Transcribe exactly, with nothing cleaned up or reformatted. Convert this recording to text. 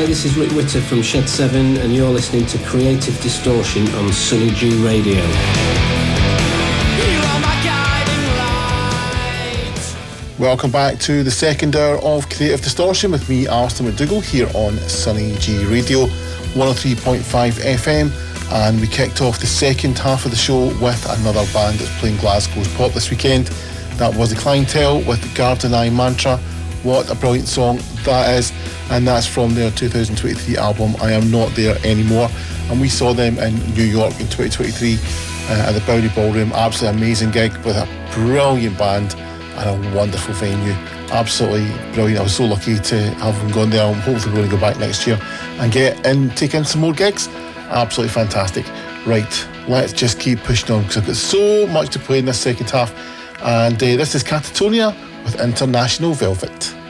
Hi, this is Rick Witter from Shed seven, and you're listening to Creative Distortion on Sunny G Radio. Welcome back to the second hour of Creative Distortion with me, Alistair McDougall, here on Sunny G Radio, one oh three point five F M. And we kicked off the second half of the show with another band that's playing Glasgow's Pop this weekend. That was The Clientele with Garden Eye Mantra. What a brilliant song that is. And that's from their two thousand twenty-three album, I Am Not There Anymore. And we saw them in New York in twenty twenty-three uh, at the Bowery Ballroom. Absolutely amazing gig with a brilliant band and a wonderful venue. Absolutely brilliant. I was so lucky to have them gone there. I'm hopefully going to go back next year and get in, take in some more gigs. Absolutely fantastic. Right, let's just keep pushing on because I've got so much to play in this second half. And uh, this is Catatonia with International Velvet.